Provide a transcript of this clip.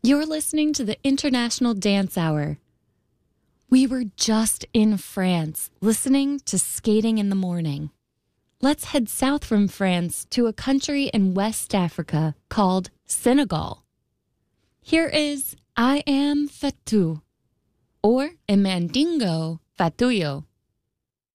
You're listening to the International Dance Hour. We were just in France, listening to Skating in the Morning. Let's head south from France to a country in West Africa called Senegal. Here is I Am Fatou, or in Mandingo, Fatuyo.